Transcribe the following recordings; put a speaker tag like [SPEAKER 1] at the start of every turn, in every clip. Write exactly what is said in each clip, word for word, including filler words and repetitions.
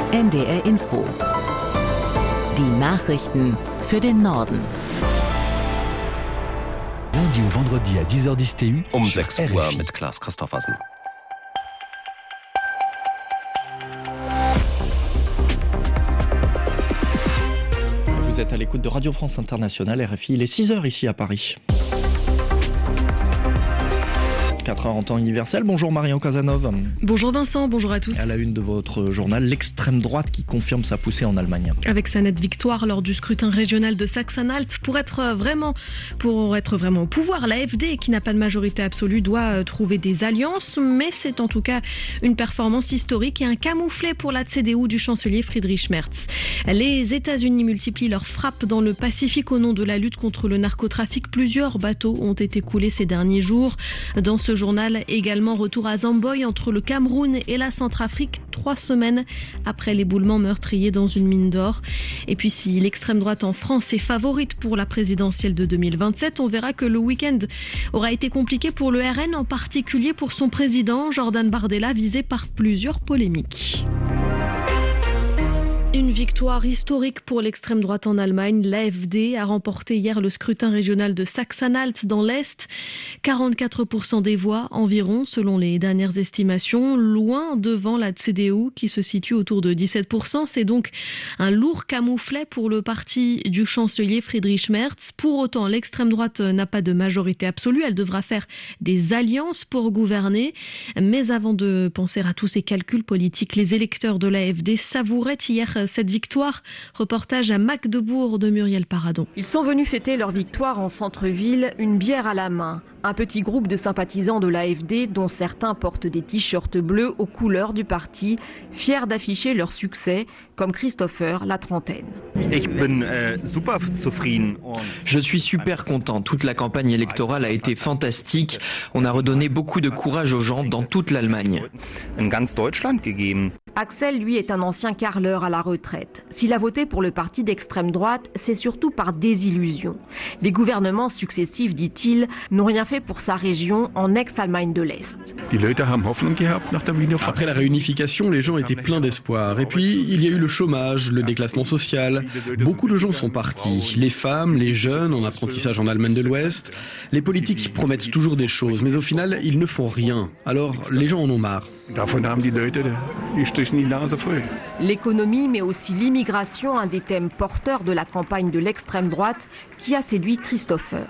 [SPEAKER 1] N D R Info. Die Nachrichten für den Norden.
[SPEAKER 2] Lundi au vendredi à dix heures dix T U
[SPEAKER 3] um sechs Uhr mit Klaas Christoffersen.
[SPEAKER 4] Vous êtes à l'écoute de Radio France Internationale, R F I, il est six heures ici à Paris. quatre heures en temps universel. Bonjour Marion Casanov.
[SPEAKER 5] Bonjour Vincent, bonjour à tous.
[SPEAKER 4] À la une de votre journal, l'extrême droite qui confirme sa poussée en Allemagne.
[SPEAKER 5] Avec sa nette victoire lors du scrutin régional de Sachsen-Anhalt, pour être vraiment, pour être vraiment au pouvoir, la A F D, qui n'a pas de majorité absolue, doit trouver des alliances, mais c'est en tout cas une performance historique et un camouflet pour la C D U du chancelier Friedrich Merz. Les États-Unis multiplient leurs frappes dans le Pacifique au nom de la lutte contre le narcotrafic. Plusieurs bateaux ont été coulés ces derniers jours. Dans ce journal également, retour à Zamboy entre le Cameroun et la Centrafrique, trois semaines après l'éboulement meurtrier dans une mine d'or. Et puis si l'extrême droite en France est favorite pour la présidentielle de deux mille vingt-sept, on verra que le week-end aura été compliqué pour le R N, en particulier pour son président Jordan Bardella, visé par plusieurs polémiques. Une victoire historique pour l'extrême droite en Allemagne. L'A F D a remporté hier le scrutin régional de Sachsen-Anhalt dans l'Est. quarante-quatre pour cent des voix environ, selon les dernières estimations, loin devant la C D U qui se situe autour de dix-sept pour cent. C'est donc un lourd camouflet pour le parti du chancelier Friedrich Merz. Pour autant, l'extrême droite n'a pas de majorité absolue. Elle devra faire des alliances pour gouverner. Mais avant de penser à tous ces calculs politiques, les électeurs de l'A F D savouraient hier cette victoire. Reportage à Magdebourg de Muriel Paradon.
[SPEAKER 6] Ils sont venus fêter leur victoire en centre-ville, une bière à la main. Un petit groupe de sympathisants de l'A F D, dont certains portent des t-shirts bleus aux couleurs du parti, fiers d'afficher leur succès, comme Christopher, la trentaine.
[SPEAKER 7] Je suis super content. Toute la campagne électorale a été fantastique. On a redonné beaucoup de courage aux gens dans toute l'Allemagne.
[SPEAKER 6] Axel, lui, est un ancien carleur à la retraite. S'il a voté pour le parti d'extrême droite, c'est surtout par désillusion. Les gouvernements successifs, dit-il, n'ont rien fait pour sa région en ex-Allemagne de l'Est.
[SPEAKER 8] Après la réunification, les gens étaient pleins d'espoir. Et puis, il y a eu le chômage, le déclassement social. Beaucoup de gens sont partis. Les femmes, les jeunes en apprentissage en Allemagne de l'Ouest. Les politiques promettent toujours des choses, mais au final, ils ne font rien. Alors, les gens en ont marre.
[SPEAKER 6] L'économie, mais aussi l'immigration, un des thèmes porteurs de la campagne de l'extrême droite qui a séduit Christopher.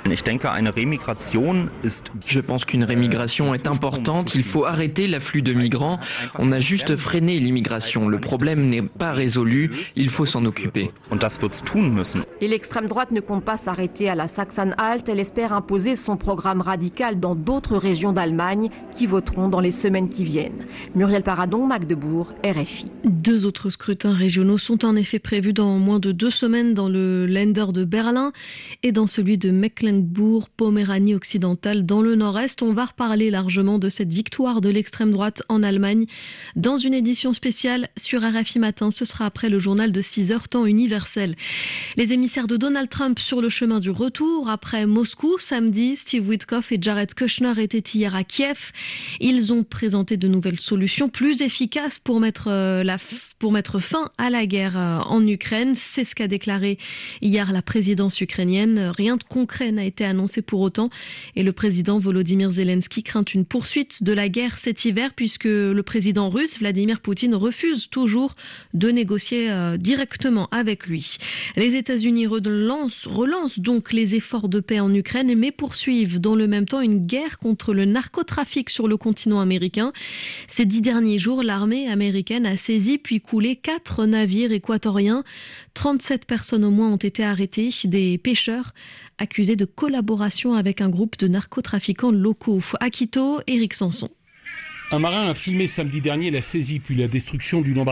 [SPEAKER 7] Je pense qu'une rémigration est importante. Il faut arrêter l'afflux de migrants. On a juste freiné l'immigration. Le problème n'est pas résolu. Il faut s'en occuper.
[SPEAKER 6] Et l'extrême droite ne compte pas s'arrêter à la Sachsen-Anhalt. Elle espère imposer son programme radical dans d'autres régions d'Allemagne qui voteront dans les semaines qui viennent. Muriel Paradon, Magdebourg, R F I.
[SPEAKER 5] Deux autres scrutins régionaux sont en effet prévus dans moins de deux semaines dans le Länder de Berlin et dans celui de Mecklenburg. Poméranie occidentale dans le nord-est. On va reparler largement de cette victoire de l'extrême droite en Allemagne dans une édition spéciale sur R F I Matin. Ce sera après le journal de six heures, temps universel. Les émissaires de Donald Trump sur le chemin du retour. Après Moscou, samedi, Steve Witkoff et Jared Kushner étaient hier à Kiev. Ils ont présenté de nouvelles solutions plus efficaces pour mettre, euh, la f- pour mettre fin à la guerre euh, en Ukraine. C'est ce qu'a déclaré hier la présidence ukrainienne. Rien de concret n'a été annoncé pour autant et le président Volodymyr Zelensky craint une poursuite de la guerre cet hiver puisque le président russe Vladimir Poutine refuse toujours de négocier euh, directement avec lui. Les États-Unis relancent, relancent donc les efforts de paix en Ukraine mais poursuivent dans le même temps une guerre contre le narcotrafic sur le continent américain. Ces dix derniers jours, l'armée américaine a saisi puis coulé quatre navires équatoriens. trente-sept personnes au moins ont été arrêtées, des pêcheurs accusés de collaboration avec un groupe de narcotrafiquants locaux. À Quito, Éric Sanson.
[SPEAKER 9] Un marin a filmé samedi dernier la saisie puis la destruction d'une embarcation